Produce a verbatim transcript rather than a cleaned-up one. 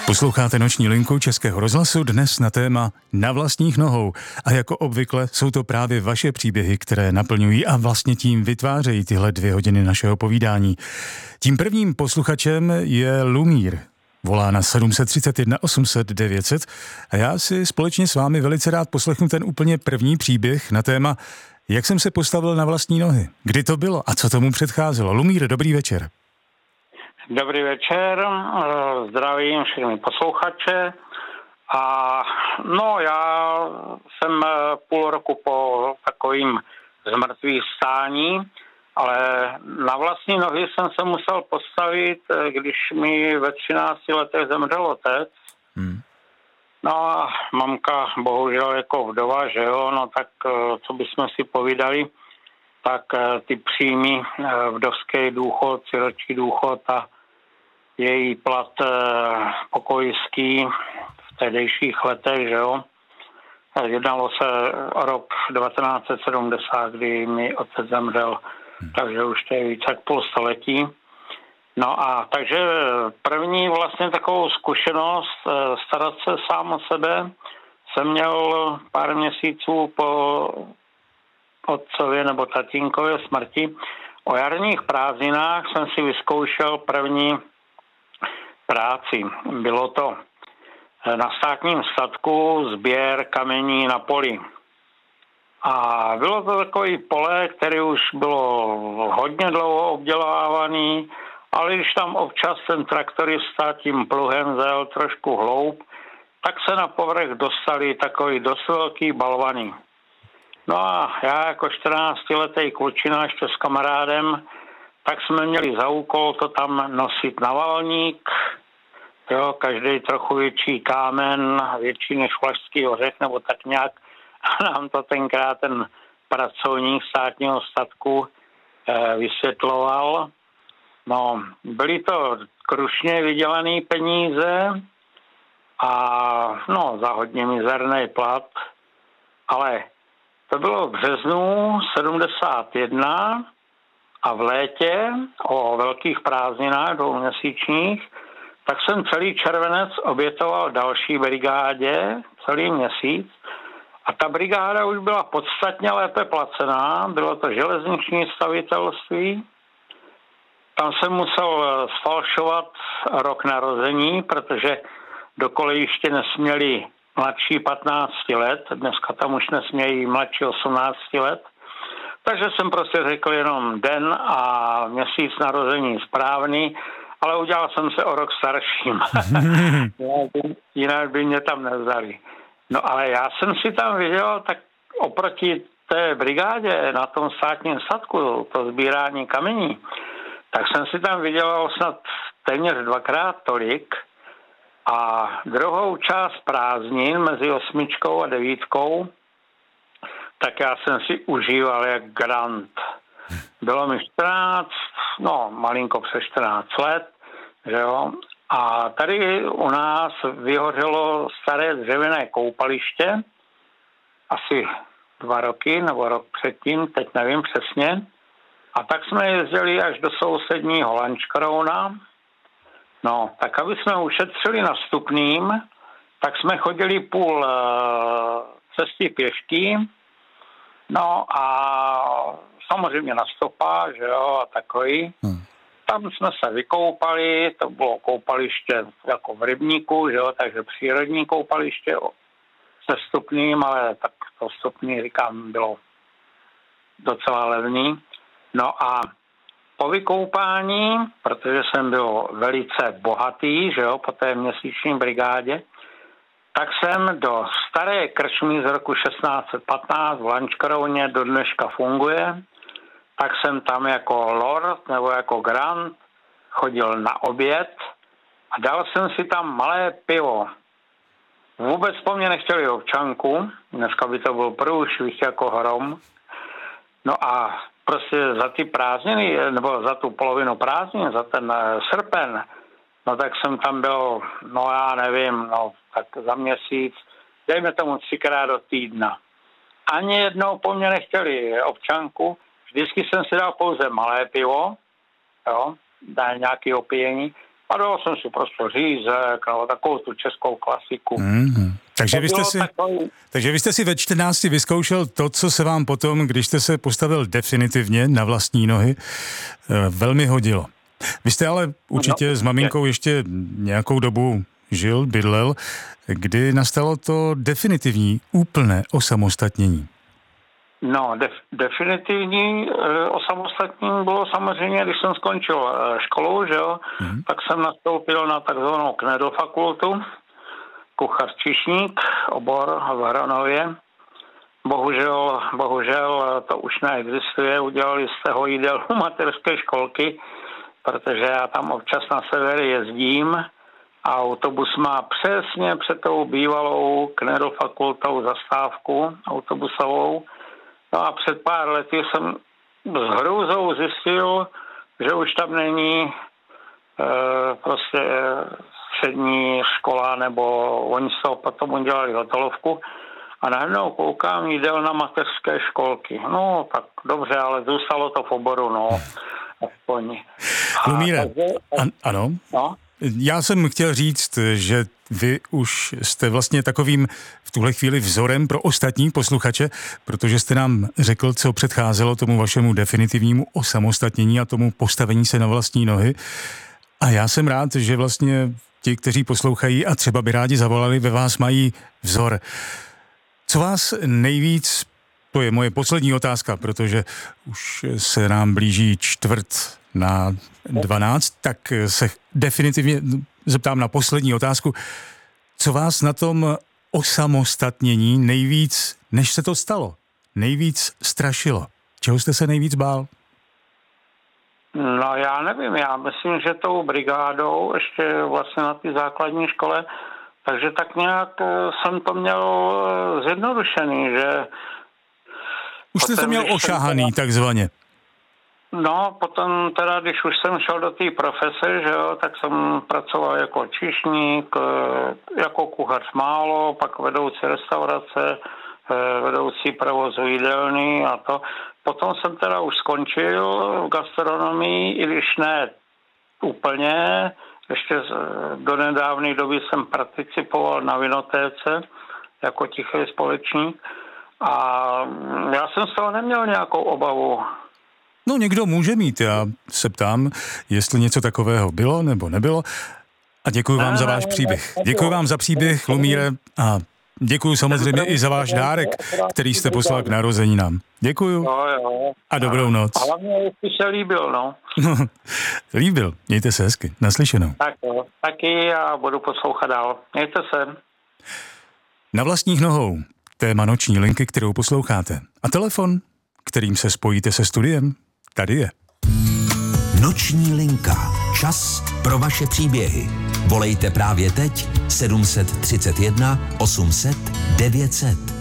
Posloucháte Noční linku Českého rozhlasu dnes na téma Na vlastních nohou. A jako obvykle jsou to právě vaše příběhy, které naplňují a vlastně tím vytvářejí tyhle dvě hodiny našeho povídání. Tím prvním posluchačem je Lumír. Volá na sedm set třicet jedna osm set devět set a já si společně s vámi velice rád poslechnu ten úplně první příběh na téma, jak jsem se postavil na vlastní nohy. Kdy to bylo a co tomu předcházelo? Lumír, dobrý večer. Dobrý večer, zdravím všechny posluchače a no já jsem půl roku po takovým zmrtvých stání, ale na vlastní nohy jsem se musel postavit, když mi ve třinácti letech zemřel otec. Hmm. No a mamka bohužel jako vdova, že jo, no tak co bychom si povídali, tak ty příjmy, vdovský důchod, siročí důchod a její plat pokojský v tehdejších letech, že jo. Jednalo se o rok devatenáct set sedmdesát, kdy mi otec zemřel, hmm. takže už to je více jak půl století. No a takže první vlastně takovou zkušenost starat se sám o sebe jsem měl pár měsíců po otcově nebo tatínkově smrti. O jarních prázdninách jsem si vyzkoušel první práci. Bylo to na státním statku sběr kamení na poli. A bylo to takový pole, který už bylo hodně dlouho obdělávaný, ale když tam občas ten traktorista tím pluhem zel trošku hloub, tak se na povrch dostali takový dost velký balvany. No a já jako čtrnáctiletý klučina ještě s kamarádem, tak jsme měli za úkol to tam nosit na valník, jo, každý trochu větší kámen, větší než vlašský ořech, nebo tak nějak. A nám to tenkrát ten pracovník státního statku eh, vysvětloval. No, byly to krušně vydělané peníze a no, za hodně mizerný plat, ale to bylo v březnu sedmdesát jedna a v létě o velkých prázdninách dvouměsíčních, tak jsem celý červenec obětoval další brigádě, celý měsíc. A ta brigáda už byla podstatně lépe placená, bylo to železniční stavitelství. Tam jsem musel sfalšovat rok narození, protože do kolejiště nesměli mladší patnáct let, dneska tam už nesmějí mladší osmnáct let. Takže jsem prostě řekl jenom den a měsíc narození správný, ale udělal jsem se o rok starším. Jinak by mě tam nevzali. No ale já jsem si tam viděl, tak oproti té brigádě na tom státním statku, to sbírání kamení, tak jsem si tam vydělal snad téměř dvakrát tolik a druhou část prázdnin mezi osmičkou a devítkou, tak já jsem si užíval jak grant. Bylo mi čtrnáct, no malinko přes čtrnáct let, že jo. A tady u nás vyhořelo staré dřevěné koupaliště, asi dva roky nebo rok předtím, teď nevím přesně. A tak jsme jezdili až do sousedního Lanškrouna. No, tak aby jsme ušetřili na vstupným, tak jsme chodili půl uh, cesty pěšky. No a samozřejmě na stopa, že jo, a takový. Hmm. Tam jsme se vykoupali, to bylo koupaliště jako v rybníku, že jo, takže přírodní koupaliště se vstupným, ale tak to vstupný, říkám, bylo docela levný. No a po vykoupání, protože jsem byl velice bohatý, že jo, po té měsíční brigádě, tak jsem do staré krčmy z roku šestnáct set patnáct v Lanškrouně, do dneška funguje, tak jsem tam jako lord nebo jako grant chodil na oběd a dal jsem si tam malé pivo. Vůbec po mně nechtěli občanku, dneska by to byl průšvih jako hrom. No a prostě za ty prázdniny, nebo za tu polovinu prázdnin, za ten srpen, no tak jsem tam byl, no já nevím, no tak za měsíc, dejme tomu třikrát do týdna. Ani jednou po mně nechtěli občanku, vždycky jsem si dal pouze malé pivo, jo, dá nějaké opijení, A dal jsem si prostě řízek, no, takovou tu českou klasiku. Mm-hmm. Takže, vy jste si, takový... takže vy jste si ve čtrnácti vyzkoušel to, co se vám potom, když jste se postavil definitivně na vlastní nohy, velmi hodilo. Vy jste ale určitě no, s maminkou ještě nějakou dobu žil, bydlel, kdy nastalo to definitivní, úplné osamostatnění. No, def- definitivní e, osamostatnění bylo samozřejmě, když jsem skončil e, školu, že jo, hmm. tak jsem nastoupil na takzvanou knedlfakultu, kuchař-číšník, obor v Hronově. Bohužel, bohužel to už neexistuje, udělali z toho jídelnu mateřské školky, protože já tam občas na sever jezdím a autobus má přesně před tou bývalou knedlfakultou zastávku autobusovou. No a před pár lety jsem s hrůzou zjistil, že už tam není e, prostě střední škola, nebo oni z toho potom udělali hotelovku a najednou koukám jídelna mateřské školky. No tak dobře, ale zůstalo to v oboru, no. Aspoň. Lumíre, an, ano? No? Já jsem chtěl říct, že vy už jste vlastně takovým v tuhle chvíli vzorem pro ostatní posluchače, protože jste nám řekl, co předcházelo tomu vašemu definitivnímu osamostatnění a tomu postavení se na vlastní nohy. A já jsem rád, že vlastně ti, kteří poslouchají a třeba by rádi zavolali, ve vás mají vzor. Co vás nejvíc, to je moje poslední otázka, protože už se nám blíží čtvrt na dvanáct, tak se definitivně zeptám na poslední otázku. Co vás na tom osamostatnění nejvíc, než se to stalo, nejvíc strašilo? Čeho jste se nejvíc bál? No já nevím, já myslím, že tou brigádou ještě vlastně na té základní škole, takže tak nějak jsem to měl zjednodušený, že... Už jste to měl ošahaný, takzvaně. No, potom teda, když už jsem šel do té profese, že jo, tak jsem pracoval jako číšník, jako kuchař málo, pak vedoucí restaurace, vedoucí provozu jídelny a to. Potom jsem teda už skončil v gastronomii, i když ne úplně, ještě do nedávné doby jsem participoval na vinotéce jako tichý společník a já jsem z toho neměl nějakou obavu. No někdo může mít, já se ptám, jestli něco takového bylo nebo nebylo. A děkuji vám za váš příběh. Děkuji vám za příběh, Lumíre, a děkuji samozřejmě i za váš dárek, který jste poslal k narozeninám. Děkuji. A dobrou noc. A hlavně, jestli se líbil, no. Líbil, mějte se hezky, naslyšenou. Tak jo, taky a budu poslouchat dál. Mějte se. Na vlastních nohou, téma noční linky, kterou posloucháte. A telefon, kterým se spojíte se studiem, tady je. Noční linka. Čas pro vaše příběhy. Volejte právě teď sedm set třicet jedna osm set devět set.